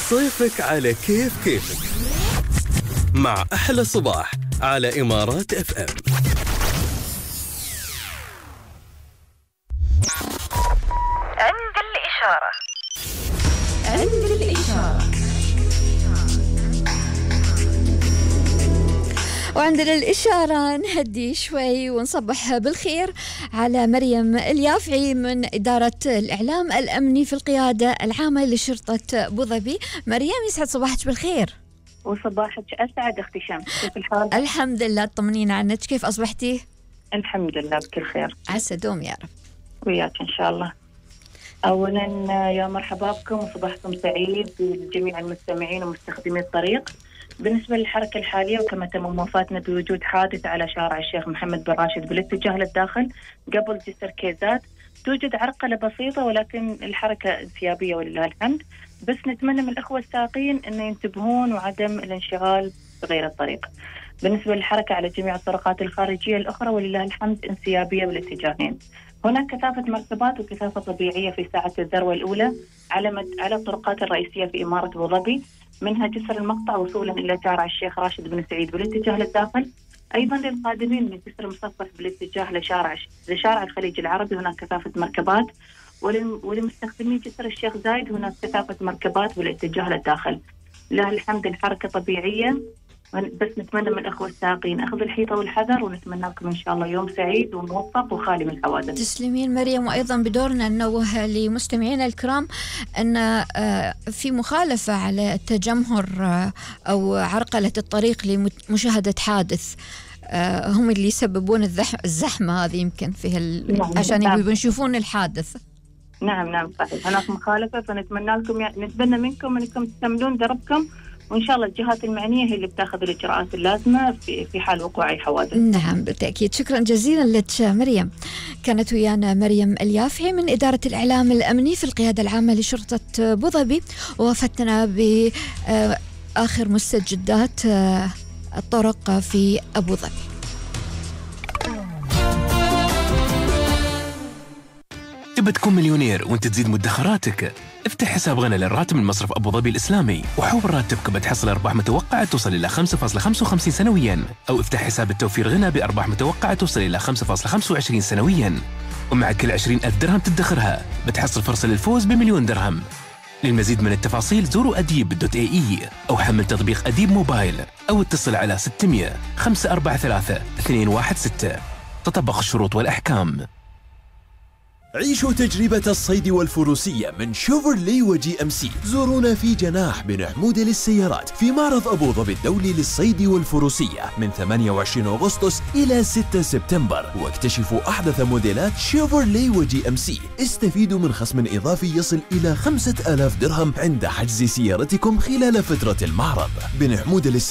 صيفك على كيفك مع أحلى صباح على إمارات اف ام. عند الإشارة. وعندنا الإشارة نهدي شوي ونصبح بالخير على مريم اليافعي من إدارة الإعلام الأمني في القيادة العامة لشرطة أبو ظبي. مريم يسعد صباحك بالخير. وصباحك أسعد أختي شمس، كيف الحال؟ الحمد لله، طمنينا عنك، كيف أصبحتي؟ الحمد لله بكل خير. عسى دوم يا رب. وياك إن شاء الله. أولا يا مرحبا بكم وصباحكم سعيد لجميع المستمعين ومستخدمي الطريق. بالنسبة للحركة الحالية وكما تم وفاتنا بوجود حادث على شارع الشيخ محمد بن راشد بالاتجاه للداخل قبل جسر كيزات، توجد عرقلة بسيطة ولكن الحركة انسيابية ولله الحمد، بس نتمنى من الأخوة السائقين أن ينتبهون وعدم الانشغال بغير الطريق. بالنسبة للحركة على جميع الطرقات الخارجية الأخرى ولله الحمد انسيابية بالاتجاهين. هناك كثافة مركبات وكثافة طبيعية في ساعة الذروة الأولى على الطرقات الرئيسية في إمارة أبو ظبي، منها جسر المقطع وصولا إلى شارع الشيخ راشد بن سعيد بالاتجاه للداخل. أيضا للقادمين من جسر مصفح بالاتجاه لشارع الخليج العربي هناك كثافة مركبات، ولمستخدمي جسر الشيخ زايد هناك كثافة مركبات بالاتجاه للداخل. لله الحمد الحركة طبيعية، بس نتمنى من الأخوة السائقين أخذ الحيطة والحذر، ونتمنى لكم إن شاء الله يوم سعيد وموفق وخالي من الحوادث. تسلمين مريم. وأيضا بدورنا ننوه لمستمعينا الكرام أن في مخالفة على التجمهر أو عرقلة الطريق لمشاهدة حادث، هم اللي يسببون الزحمة هذه يمكن في عشان يبون يشوفون الحادث. نعم صحيح، هناك مخالفة، فنتمنى لكم نتمنى منكم أنكم تكملون دربكم، وإن شاء الله الجهات المعنية هي اللي بتاخذ الإجراءات اللازمة في حال وقوع أي حوادث. نعم بالتأكيد. شكرا جزيلا لك مريم. كانت ويانا مريم اليافعي من إدارة الإعلام الأمني في القيادة العامة لشرطة أبو ظبي، ووفتنا بآخر مستجدات الطرق في أبو ظبي. تبى تكون مليونير وانت تزيد مدخراتك؟ افتح حساب غنى للراتب من مصرف أبو ظبي الإسلامي وحول راتبك بتحصل أرباح متوقعة توصل إلى 5.55 سنويا، أو افتح حساب التوفير غنى بأرباح متوقعة توصل إلى 5.25 سنويا، ومع كل 20,000 درهم تدخرها بتحصل فرصة للفوز ب1,000,000 درهم. للمزيد من التفاصيل زوروا أديب.ae أو حمل تطبيق أديب موبايل أو اتصل على 600 543 216. تطبق الشروط والأحكام. عيشوا تجربة الصيد والفروسية من شيفرلي وجي ام سي. زورونا في جناح بن حمود للسيارات في معرض أبو ظبي الدولي للصيد والفروسية من 28 أغسطس إلى 6 سبتمبر، واكتشفوا أحدث موديلات شيفرلي وجي ام سي. استفيدوا من خصم إضافي يصل إلى 5,000 درهم عند حجز سيارتكم خلال فترة المعرض. بن حمود